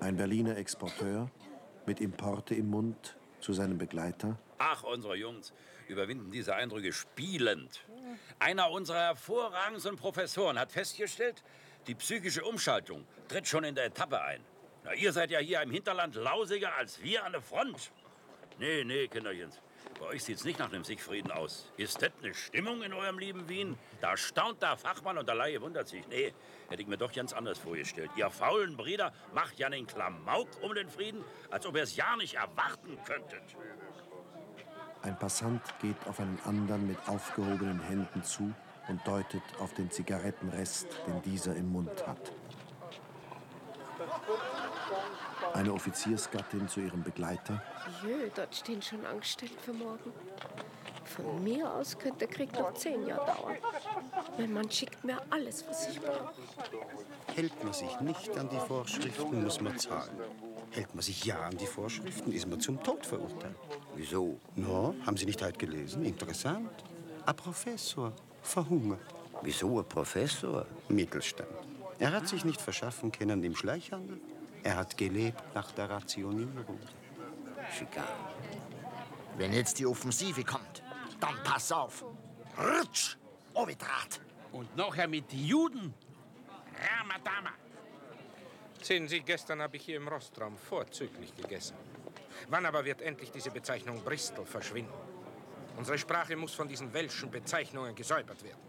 Ein Berliner Exporteur mit Importe im Mund zu seinem Begleiter. Ach, unsere Jungs überwinden diese Eindrücke spielend. Einer unserer hervorragendsten Professoren hat festgestellt, die psychische Umschaltung tritt schon in der Etappe ein. Na, ihr seid ja hier im Hinterland lausiger als wir an der Front. Nee, Kinderchens. Bei euch sieht's nicht nach einem Siegfrieden aus. Ist das eine Stimmung in eurem lieben Wien? Da staunt der Fachmann und der Laie wundert sich. Nee, hätte ich mir doch ganz anders vorgestellt. Ihr faulen Brüder macht ja den Klamauk um den Frieden, als ob ihr es ja nicht erwarten könntet. Ein Passant geht auf einen anderen mit aufgehobenen Händen zu und deutet auf den Zigarettenrest, den dieser im Mund hat. Eine Offiziersgattin zu ihrem Begleiter. Jö, dort stehen schon Angestellte für morgen. Von mir aus könnte der Krieg noch 10 Jahre dauern. Mein Mann schickt mir alles, was ich brauche. Hält man sich nicht an die Vorschriften, muss man zahlen. Hält man sich ja an die Vorschriften, ist man zum Tod verurteilt. Wieso? No, haben Sie nicht heute gelesen? Interessant. Ein Professor verhungert. Wieso ein Professor? Mittelstand. Er hat sich nicht verschaffen können im Schleichhandel. Er hat gelebt nach der Rationierung. Schikane. Wenn jetzt die Offensive kommt, dann pass auf. Rutsch! Oberdraht! Und nachher mit den Juden? Ramadama! Sehen Sie, gestern habe ich hier im Rostraum vorzüglich gegessen. Wann aber wird endlich diese Bezeichnung Bristol verschwinden? Unsere Sprache muss von diesen welschen Bezeichnungen gesäubert werden.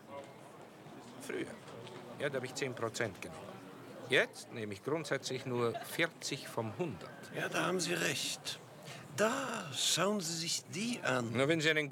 Früher, ja, da habe ich 10% genommen. Jetzt nehme ich grundsätzlich nur 40 vom 100. Ja, da haben Sie recht. Da, schauen Sie sich die an. Nur wenn Sie einen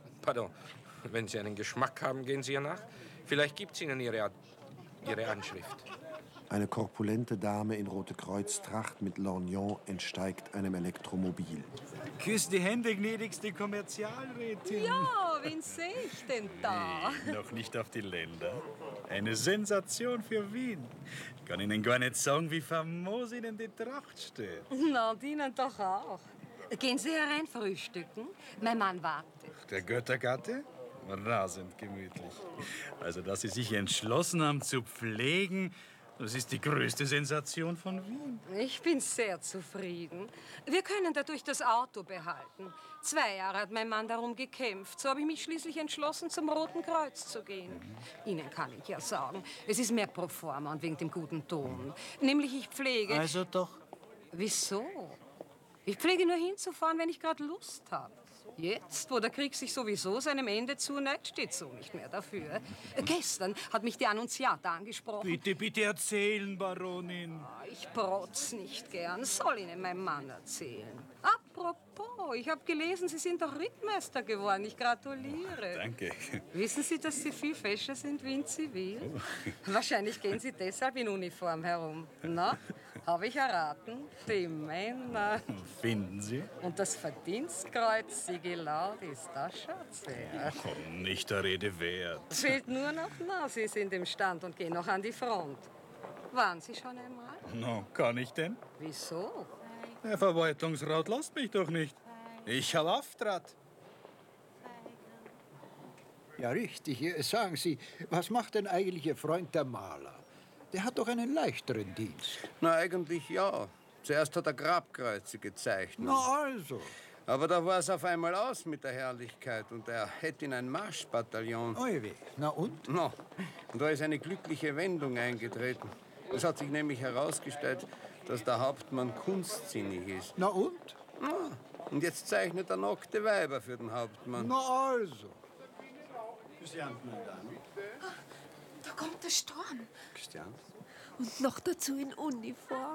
wenn Sie einen Geschmack haben, gehen Sie ihr nach. Vielleicht gibt es Ihnen Ihre Anschrift. Eine korpulente Dame in Rote Kreuz-Tracht mit Lorgnon entsteigt einem Elektromobil. Küss die Hände, gnädigste Kommerzialrätin. Ja, wen sehe ich denn da? Nee, noch nicht auf die Länder. Eine Sensation für Wien. Ich kann Ihnen gar nicht sagen, wie famos Ihnen die Tracht steht. Na, und Ihnen doch auch. Gehen Sie herein frühstücken. Mein Mann wartet. Der Göttergatte? Rasend gemütlich. Also, dass Sie sich entschlossen haben zu pflegen, das ist die größte Sensation von Wien. Ich bin sehr zufrieden. Wir können dadurch das Auto behalten. 2 Jahre hat mein Mann darum gekämpft. So habe ich mich schließlich entschlossen, zum Roten Kreuz zu gehen. Ihnen kann ich ja sagen, es ist mehr pro forma und wegen dem guten Ton. Nämlich, ich pflege... Also doch. Wieso? Ich pflege nur hinzufahren, wenn ich gerade Lust habe. Jetzt, wo der Krieg sich sowieso seinem Ende zuneigt, steht so nicht mehr dafür. Gestern hat mich die Annunziata angesprochen. Bitte erzählen, Baronin. Ich protz nicht gern. Soll Ihnen mein Mann erzählen. Apropos, ich habe gelesen, Sie sind doch Rittmeister geworden. Ich gratuliere. Danke. Wissen Sie, dass Sie viel fescher sind wie in Zivil? Wahrscheinlich gehen Sie deshalb in Uniform herum. Na, habe ich erraten? Die Männer. Finden Sie? Und das Verdienstkreuz Sigilaudis, das schaut sehr. Oh, nicht der Rede wert. Fehlt nur noch, na, Sie sind im Stand und gehen noch an die Front. Waren Sie schon einmal? No, kann ich denn? Wieso? Der Verwaltungsrat lässt mich doch nicht. Ich habe Auftrag. Ja, richtig. Sagen Sie, was macht denn eigentlich Ihr Freund der Maler? Der hat doch einen leichteren Dienst. Na, eigentlich ja. Zuerst hat er Grabkreuze gezeichnet. Na also. Aber da war es auf einmal aus mit der Herrlichkeit und er hätte in ein Marschbataillon. Oi weh. Na und? No. Und da ist eine glückliche Wendung eingetreten. Es hat sich nämlich herausgestellt, dass der Hauptmann kunstsinnig ist. Na und? Ja. Und jetzt zeichnet er nackte Weiber für den Hauptmann. Na also. Christian, meine Damen. Da kommt der Sturm. Christian? Und noch dazu in Uniform.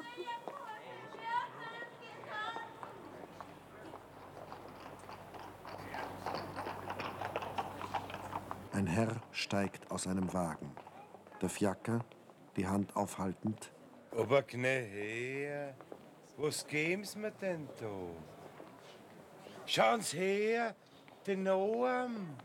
Ein Herr steigt aus einem Wagen. Der Fiaker, die Hand aufhaltend. Aber gnä her, was geben's mir denn da? Schauen's her, den Noam.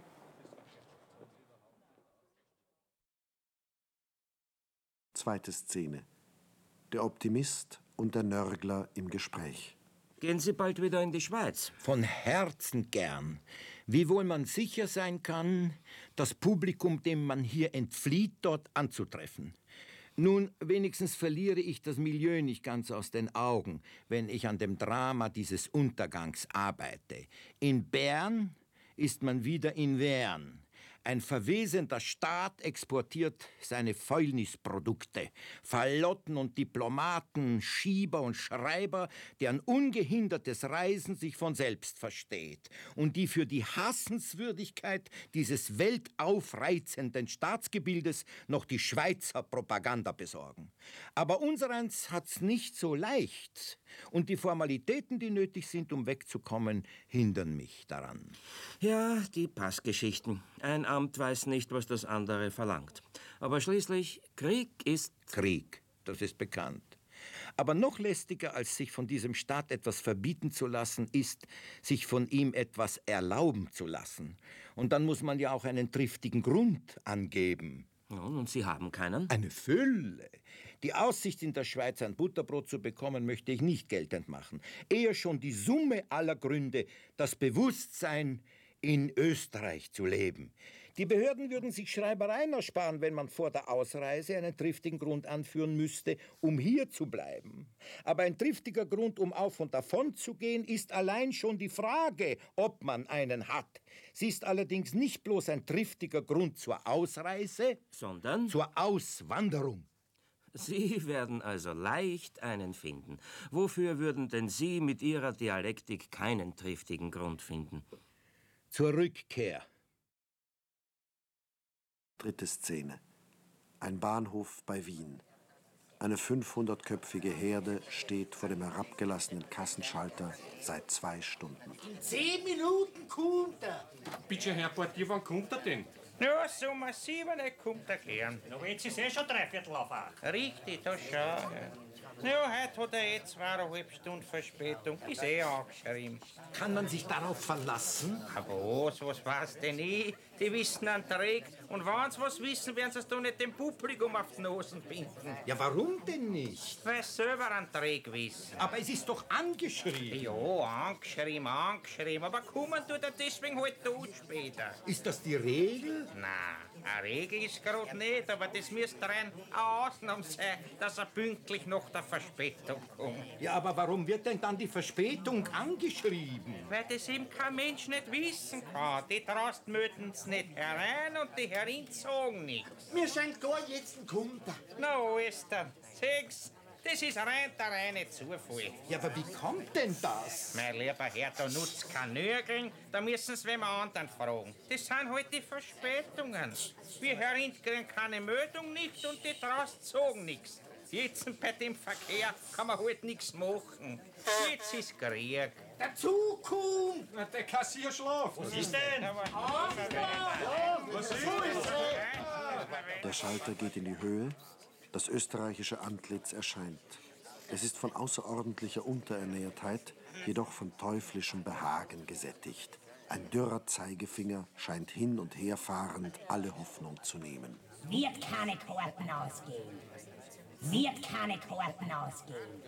Zweite Szene. Der Optimist und der Nörgler im Gespräch. Gehen Sie bald wieder in die Schweiz? Von Herzen gern. Wiewohl man sicher sein kann, das Publikum, dem man hier entflieht, dort anzutreffen. Nun, wenigstens verliere ich das Milieu nicht ganz aus den Augen, wenn ich an dem Drama dieses Untergangs arbeite. In Bern ist man wieder in Wern. Ein verwesender Staat exportiert seine Fäulnisprodukte. Falotten und Diplomaten, Schieber und Schreiber, deren ungehindertes Reisen sich von selbst versteht und die für die Hassenswürdigkeit dieses weltaufreizenden Staatsgebildes noch die Schweizer Propaganda besorgen. Aber unsereins hat's nicht so leicht. Und die Formalitäten, die nötig sind, um wegzukommen, hindern mich daran. Ja, die Passgeschichten. Ein Amt weiß nicht, was das andere verlangt. Aber schließlich, Krieg ist... Krieg, das ist bekannt. Aber noch lästiger, als sich von diesem Staat etwas verbieten zu lassen, ist, sich von ihm etwas erlauben zu lassen. Und dann muss man ja auch einen triftigen Grund angeben. Und Sie haben keinen? Eine Fülle. Die Aussicht, in der Schweiz ein Butterbrot zu bekommen, möchte ich nicht geltend machen. Eher schon die Summe aller Gründe, das Bewusstsein, in Österreich zu leben. Die Behörden würden sich Schreibereien ersparen, wenn man vor der Ausreise einen triftigen Grund anführen müsste, um hier zu bleiben. Aber ein triftiger Grund, um auf und davon zu gehen, ist allein schon die Frage, ob man einen hat. Sie ist allerdings nicht bloß ein triftiger Grund zur Ausreise, sondern zur Auswanderung. Sie werden also leicht einen finden. Wofür würden denn Sie mit Ihrer Dialektik keinen triftigen Grund finden? Zur Rückkehr. 3. Szene. Ein Bahnhof bei Wien. Eine 500-köpfige Herde steht vor dem herabgelassenen Kassenschalter seit 2 Stunden. In 10 Minuten kommt er. Bitte, Herr Portier, wann kommt er denn? Ja, so massiv nicht kommt er gern. Na, jetzt ist schon 3/4 auf 8. Richtig, das schon. Ja, heute hat er 2,5 Stunden Verspätung. Ist angeschrieben. Kann man sich darauf verlassen? Aber was weiß denn ich? Die wissen einen Dreck. Und wenn sie was wissen, werden sie es doch nicht dem Publikum auf die Nosen binden. Ja, warum denn nicht? Weil sie selber einen Dreck wissen. Aber es ist doch angeschrieben. Ja, angeschrieben. Aber kommen tut er deswegen halt tot später. Ist das die Regel? Nein, eine Regel ist gerade nicht, aber das müsste rein eine Ausnahme sein, dass er pünktlich nach der Verspätung kommt. Ja, aber warum wird denn dann die Verspätung angeschrieben? Weil das eben kein Mensch nicht wissen kann. Die Trost möten es nicht herein und die Herren sagen nichts. Mir scheint gar jetzt kommt er. Na, Esther, sag's. Das ist rein der reine Zufall. Ja, aber wie kommt denn das? Mein lieber Herr, da nutzt kein Nörgeln, da müssen Sie wem anderen fragen. Das sind halt die Verspätungen. Wir Herren kriegen keine Meldung nicht und die Trost sagen nichts. Jetzt bei dem Verkehr kann man halt nichts machen. Jetzt ist Krieg. Der Zug kommt! Na, der Kassier schlaft. Was ist denn? Was ist Der Schalter geht in die Höhe, das österreichische Antlitz erscheint. Es ist von außerordentlicher Unterernährtheit, jedoch von teuflischem Behagen gesättigt. Ein dürrer Zeigefinger scheint hin und her fahrend alle Hoffnung zu nehmen. Wird keine Karten ausgehen. Wird keine Karten ausgehen.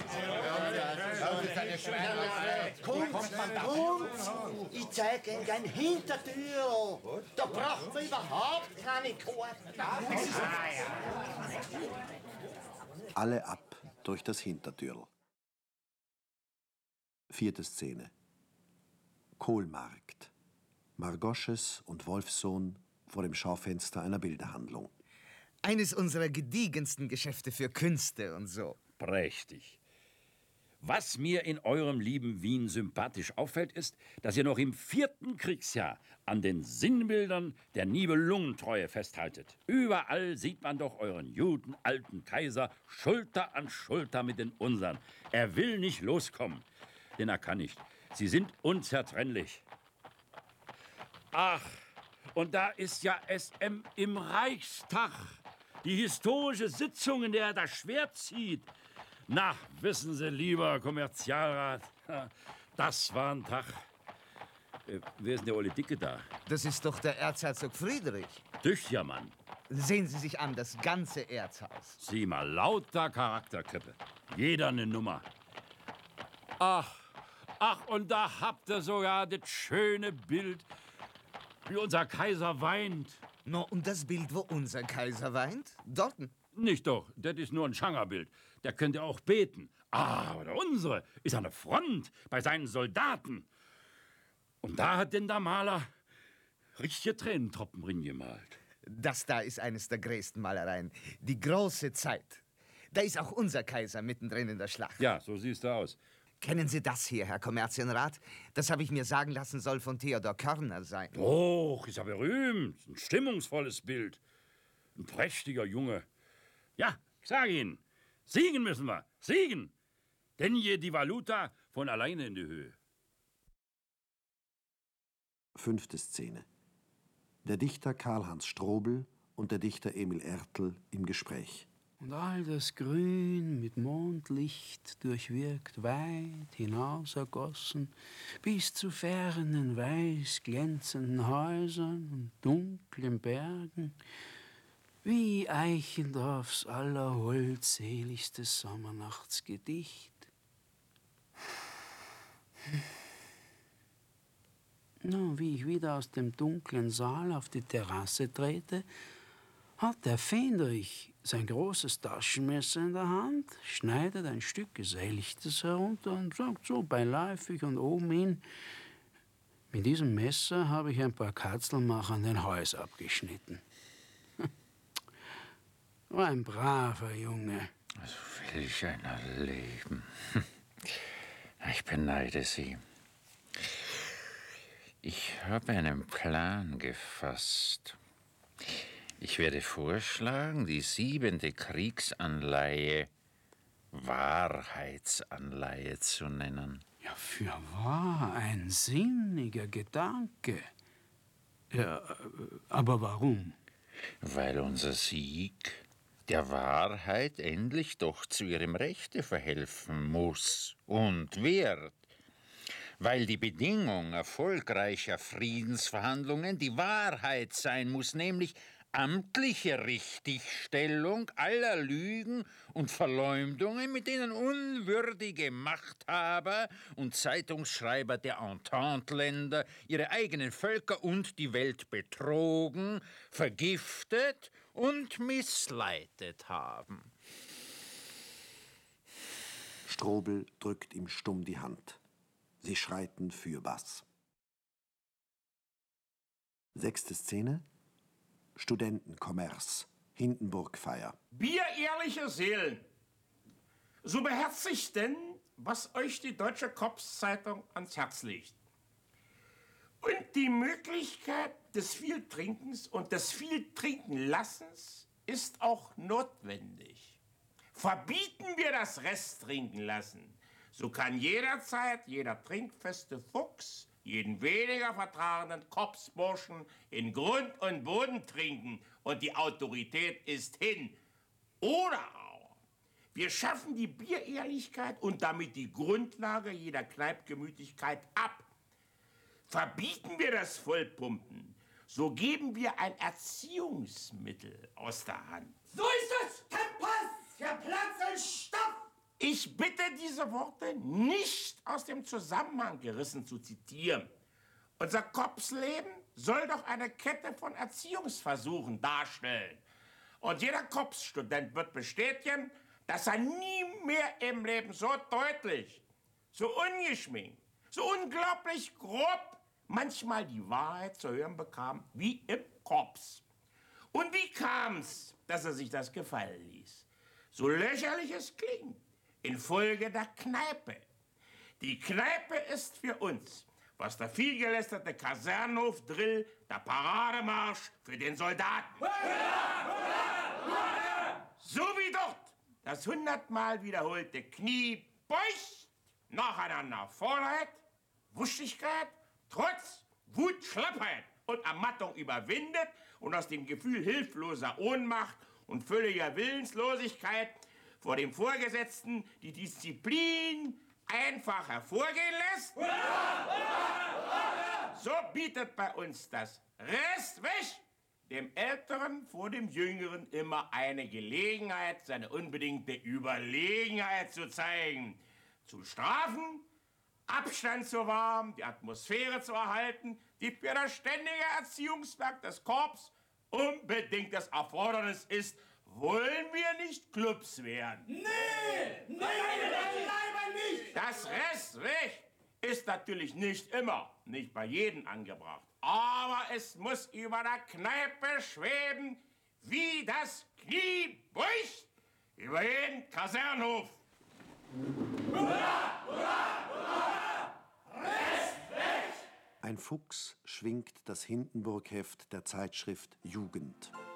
Kommt! Ich zeige Ihnen ein Hintertür. Da braucht man überhaupt keine Karten. Alle ab durch das Hintertürl. 4. Szene. Kohlmarkt. Margosches und Wolfsohn vor dem Schaufenster einer Bilderhandlung. Eines unserer gediegensten Geschäfte für Künste und so. Prächtig. Was mir in eurem lieben Wien sympathisch auffällt, ist, dass ihr noch im 4. Kriegsjahr an den Sinnbildern der Nibelungentreue festhaltet. Überall sieht man doch euren Juden, alten Kaiser, Schulter an Schulter mit den unseren. Er will nicht loskommen, denn er kann nicht. Sie sind unzertrennlich. Ach, und da ist ja SM im Reichstag. Die historische Sitzung, in der er das Schwert zieht. Na, wissen Sie, lieber Kommerzialrat, das war ein Tag. Wer ist denn der olle Dicke da? Das ist doch der Erzherzog Friedrich. Tüchtiger Mann. Sehen Sie sich an, das ganze Erzhaus. Sieh mal, lauter Charakterkrippe. Jeder eine Nummer. Ach, und da habt ihr sogar das schöne Bild, wie unser Kaiser weint. No, und das Bild, wo unser Kaiser weint? Dorten, Nicht doch, das ist nur ein Schangerbild. Der könnte auch beten. Aber der unsere ist an der Front bei seinen Soldaten. Und da hat denn der Maler richtige Tränentropfen gemalt. Das da ist eines der größten Malereien. Die große Zeit. Da ist auch unser Kaiser mittendrin in der Schlacht. Ja, so siehst du aus. Kennen Sie das hier, Herr Kommerzienrat? Das habe ich mir sagen lassen, soll von Theodor Körner sein. Och, ist ja berühmt. Ein stimmungsvolles Bild. Ein prächtiger Junge. Ja, ich sage Ihnen, siegen müssen wir. Siegen. Denn je die Valuta von alleine in die Höhe. 5. Szene. Der Dichter Karl-Hans Strobel und der Dichter Emil Ertl im Gespräch. Und all das Grün mit Mondlicht durchwirkt, weit hinaus ergossen, bis zu fernen, weiß glänzenden Häusern und dunklen Bergen, wie Eichendorffs allerholdseligstes Sommernachtsgedicht. Nun, wie ich wieder aus dem dunklen Saal auf die Terrasse trete, hat der Fähndrich sein großes Taschenmesser in der Hand, schneidet ein Stück Geselchtes herunter und sagt so beiläufig und oben hin: Mit diesem Messer habe ich ein paar Katzelmachern den Hals abgeschnitten. War ein braver Junge. Was will ich einer leben? Ich beneide Sie. Ich habe einen Plan gefasst. Ich werde vorschlagen, die 7. Kriegsanleihe Wahrheitsanleihe zu nennen. Ja, fürwahr, ein sinniger Gedanke. Ja, aber warum? Weil unser Sieg der Wahrheit endlich doch zu ihrem Rechte verhelfen muss und wird. Weil die Bedingung erfolgreicher Friedensverhandlungen die Wahrheit sein muss, nämlich amtliche Richtigstellung aller Lügen und Verleumdungen, mit denen unwürdige Machthaber und Zeitungsschreiber der Entente-Länder ihre eigenen Völker und die Welt betrogen, vergiftet und missleitet haben. Strobel drückt ihm stumm die Hand. Sie schreiten fürbaß. 6. Szene. Studentenkommers. Hindenburgfeier. Bierehrliche Seelen, so beherzigt denn, was euch die Deutsche Kopfzeitung ans Herz legt. Und die Möglichkeit des Vieltrinkens und des Vieltrinkenlassens ist auch notwendig. Verbieten wir das Resttrinken lassen, so kann jederzeit jeder trinkfeste Fuchs jeden weniger vertragenen Kopfsburschen in Grund und Boden trinken und die Autorität ist hin. Oder aber wir schaffen die Bierehrlichkeit und damit die Grundlage jeder Kneipgemütlichkeit ab. Verbieten wir das Vollpumpen, so geben wir ein Erziehungsmittel aus der Hand. So ist es! Kein Pass! Für Platz und Stopp! Ich bitte, diese Worte nicht aus dem Zusammenhang gerissen zu zitieren. Unser Kopfsleben soll doch eine Kette von Erziehungsversuchen darstellen. Und jeder Kopfstudent wird bestätigen, dass er nie mehr im Leben so deutlich, so ungeschminkt, so unglaublich grob manchmal die Wahrheit zu hören bekam wie im Korps. Und wie kam's, dass er sich das gefallen ließ? So lächerlich es klingt. Infolge der Kneipe. Die Kneipe ist für uns, was der vielgelästerte Kasernenhof-Drill, der Parademarsch für den Soldaten. So wie dort das 100-mal wiederholte Knie beugt, nacheinander Vorleid, Wuschigkeit, Trotz, Wut, Schlappheit und Ermattung überwindet und aus dem Gefühl hilfloser Ohnmacht und völliger Willenslosigkeit vor dem Vorgesetzten die Disziplin einfach hervorgehen lässt? So bietet bei uns das Restweg dem Älteren vor dem Jüngeren immer eine Gelegenheit, seine unbedingte Überlegenheit zu zeigen, zu strafen, Abstand zu wahren, die Atmosphäre zu erhalten, die für das ständige Erziehungswerk des Korps unbedingt das Erfordernis ist, Wollen wir nicht Clubs werden? Nee! Nein, bleiben nicht! Das Restrecht ist natürlich nicht immer, nicht bei jedem angebracht. Aber es muss über der Kneipe schweben, wie das Knie beugt über jeden Kasernhof. Hurra! Hurra! Hurra! Restrecht! Ein Fuchs schwingt das Hindenburg-Heft der Zeitschrift Jugend.